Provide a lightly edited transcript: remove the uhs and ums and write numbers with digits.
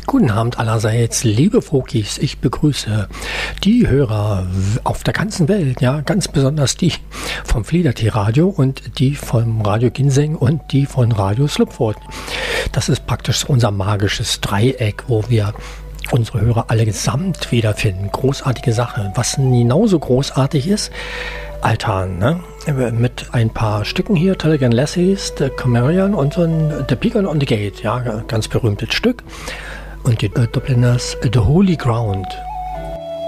Guten Abend allerseits, liebe Fokis. Ich begrüße die Hörer auf der ganzen Welt, ja, ganz besonders die vom Fliedertee-Radio und die vom Radio Ginseng und die von Radio Slupford. Das ist praktisch unser magisches Dreieck, wo wir unsere Hörer alle gesamt wiederfinden. Großartige Sache. Was genauso großartig ist, Altan, ne? Mit ein paar Stücken hier, Telegram Lassies, The Camarian und The Beacon on the Gate, ja, ganz berühmtes Stück. Und die Dubliners The Holy Ground.